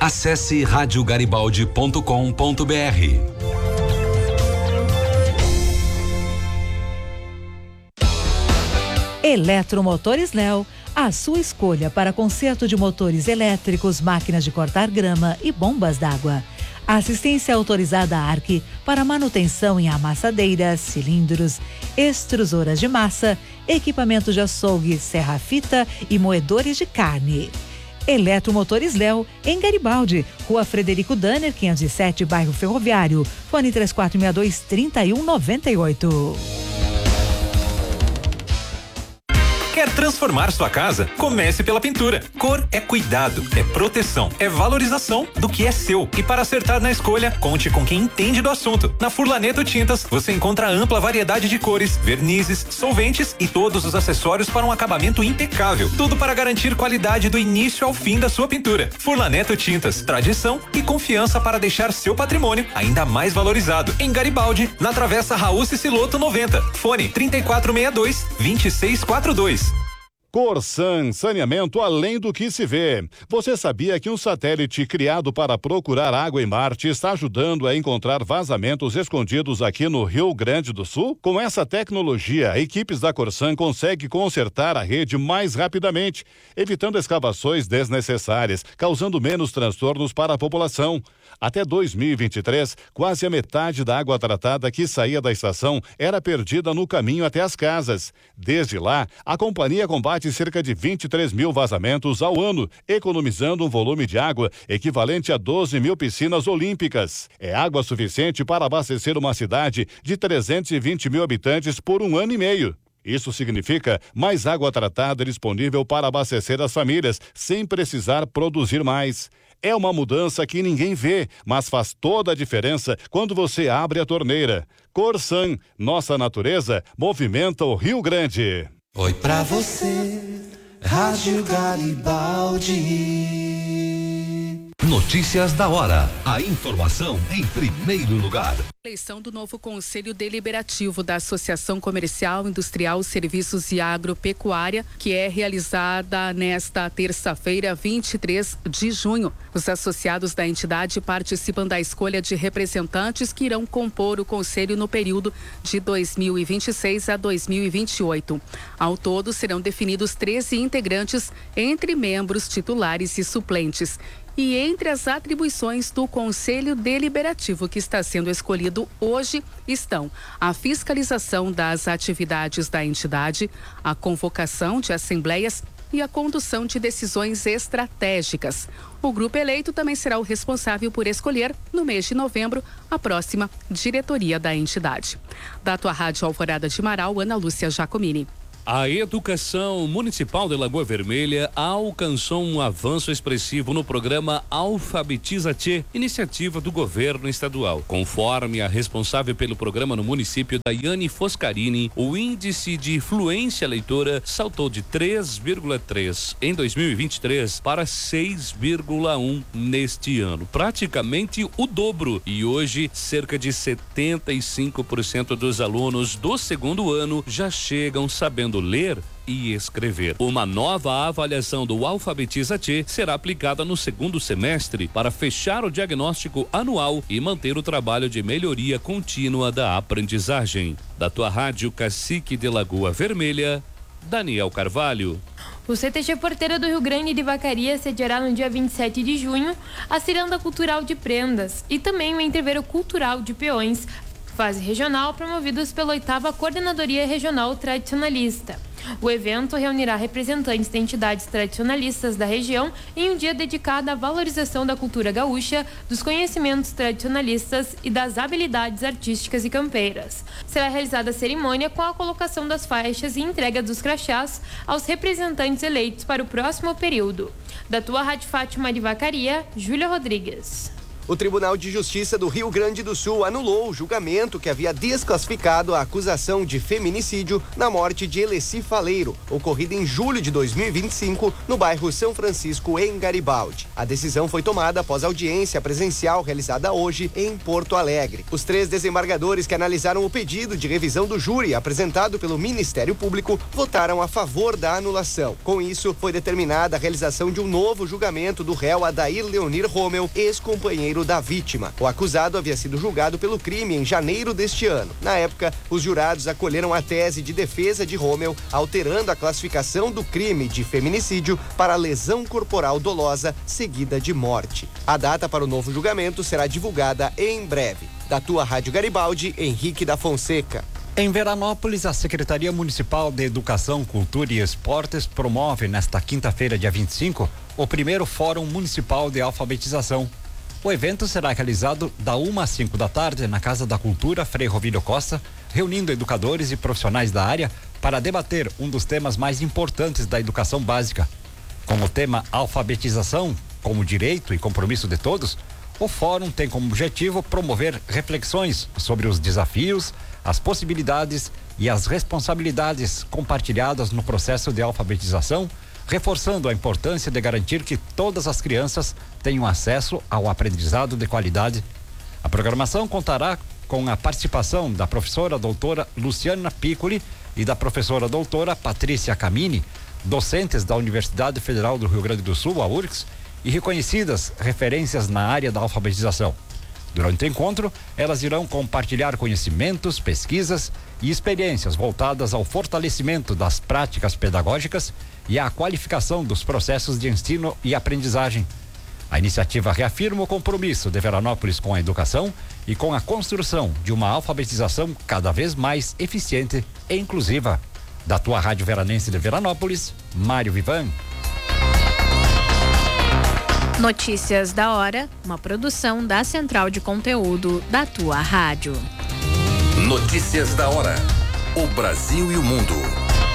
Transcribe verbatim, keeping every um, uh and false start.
Acesse rádio garibaldi ponto com ponto br. Eletromotores Léo, a sua escolha para conserto de motores elétricos, máquinas de cortar grama e bombas d'água. Assistência autorizada A R C para manutenção em amassadeiras, cilindros, extrusoras de massa, equipamentos de açougue, serra-fita e moedores de carne. Eletromotores Léo, em Garibaldi, Rua Frederico Danner, quinhentos e sete, bairro Ferroviário. Fone três quatro seis dois, três um nove oito. Quer transformar sua casa? Comece pela pintura. Cor é cuidado, é proteção, é valorização do que é seu. E para acertar na escolha, conte com quem entende do assunto. Na Furlaneto Tintas, você encontra ampla variedade de cores, vernizes, solventes e todos os acessórios para um acabamento impecável. Tudo para garantir qualidade do início ao fim da sua pintura. Furlaneto Tintas, tradição e confiança para deixar seu patrimônio ainda mais valorizado. Em Garibaldi, na Travessa Raul Ciciloto noventa. Fone trinta e quatro sessenta e dois, vinte e seis quarenta e dois. Corsan, saneamento além do que se vê. Você sabia que um satélite criado para procurar água em Marte está ajudando a encontrar vazamentos escondidos aqui no Rio Grande do Sul? Com essa tecnologia, equipes da Corsan conseguem consertar a rede mais rapidamente, evitando escavações desnecessárias, causando menos transtornos para a população. Até dois mil e vinte e três, quase a metade da água tratada que saía da estação era perdida no caminho até as casas. Desde lá, a companhia combate cerca de vinte e três mil vazamentos ao ano, economizando um volume de água equivalente a doze mil piscinas olímpicas. É água suficiente para abastecer uma cidade de trezentos e vinte mil habitantes por um ano e meio. Isso significa mais água tratada disponível para abastecer as famílias, sem precisar produzir mais. É uma mudança que ninguém vê, mas faz toda a diferença quando você abre a torneira. Corsan, nossa natureza movimenta o Rio Grande. Oi pra você, Rádio Garibaldi. Notícias da hora. A informação em primeiro lugar. Eleição do novo Conselho Deliberativo da Associação Comercial, Industrial, Serviços e Agropecuária, que é realizada nesta terça-feira, vinte e três de junho. Os associados da entidade participam da escolha de representantes que irão compor o Conselho no período de dois mil e vinte e seis a dois mil e vinte e oito. Ao todo, serão definidos treze integrantes, entre membros titulares e suplentes. E entre as atribuições do Conselho Deliberativo que está sendo escolhido hoje estão a fiscalização das atividades da entidade, a convocação de assembleias e a condução de decisões estratégicas. O grupo eleito também será o responsável por escolher, no mês de novembro, a próxima diretoria da entidade. Da tua Rádio Alvorada de Marau, Ana Lúcia Giacomini. A educação municipal de Lagoa Vermelha alcançou um avanço expressivo no programa Alfabetiza-Tchê, iniciativa do governo estadual. Conforme a responsável pelo programa no município, Daiane Foscarini, o índice de fluência leitora saltou de três vírgula três em dois mil e vinte e três para seis vírgula um neste ano, praticamente o dobro. E hoje, cerca de setenta e cinco por cento dos alunos do segundo ano já chegam sabendo ler e escrever. Uma nova avaliação do Alfabetiza-Tchê será aplicada no segundo semestre para fechar o diagnóstico anual e manter o trabalho de melhoria contínua da aprendizagem. Da tua Rádio Cacique de Lagoa Vermelha, Daniel Carvalho. O C T G Porteira do Rio Grande de Vacaria sediará no dia vinte e sete de junho a Ciranda Cultural de Prendas e também o Entreveiro Cultural de Peões, fase regional, promovidos pela oitava Coordenadoria Regional Tradicionalista. O evento reunirá representantes de entidades tradicionalistas da região em um dia dedicado à valorização da cultura gaúcha, dos conhecimentos tradicionalistas e das habilidades artísticas e campeiras. Será realizada a cerimônia com a colocação das faixas e entrega dos crachás aos representantes eleitos para o próximo período. Da tua Rádio Fátima de Vacaria, Júlia Rodrigues. O Tribunal de Justiça do Rio Grande do Sul anulou o julgamento que havia desclassificado a acusação de feminicídio na morte de Eleci Faleiro, ocorrida em julho de dois mil e vinte e cinco, no bairro São Francisco, em Garibaldi. A decisão foi tomada após audiência presencial realizada hoje em Porto Alegre. Os três desembargadores que analisaram o pedido de revisão do júri apresentado pelo Ministério Público votaram a favor da anulação. Com isso, foi determinada a realização de um novo julgamento do réu Adair Leonir Rommel, ex-companheiro da vítima. O acusado havia sido julgado pelo crime em janeiro deste ano. Na época, os jurados acolheram a tese de defesa de Rommel, alterando a classificação do crime de feminicídio para lesão corporal dolosa seguida de morte. A data para o novo julgamento será divulgada em breve. Da tua Rádio Garibaldi, Henrique da Fonseca. Em Veranópolis, a Secretaria Municipal de Educação, Cultura e Esportes promove nesta quinta-feira, dia vinte e cinco, o primeiro Fórum Municipal de Alfabetização. O evento será realizado da uma às cinco da tarde na Casa da Cultura Frei Rovílio Costa, reunindo educadores e profissionais da área para debater um dos temas mais importantes da educação básica. Com o tema alfabetização como direito e compromisso de todos, o fórum tem como objetivo promover reflexões sobre os desafios, as possibilidades e as responsabilidades compartilhadas no processo de alfabetização, reforçando a importância de garantir que todas as crianças tenham acesso ao aprendizado de qualidade. A programação contará com a participação da professora doutora Luciana Piccoli e da professora doutora Patrícia Camini, docentes da Universidade Federal do Rio Grande do Sul, a U R G S, e reconhecidas referências na área da alfabetização. Durante o encontro, elas irão compartilhar conhecimentos, pesquisas e experiências voltadas ao fortalecimento das práticas pedagógicas e à qualificação dos processos de ensino e aprendizagem. A iniciativa reafirma o compromisso de Veranópolis com a educação e com a construção de uma alfabetização cada vez mais eficiente e inclusiva. Da tua Rádio Veranense de Veranópolis, Mário Vivan. Notícias da hora, uma produção da Central de Conteúdo da tua rádio. Notícias da hora. O Brasil e o mundo.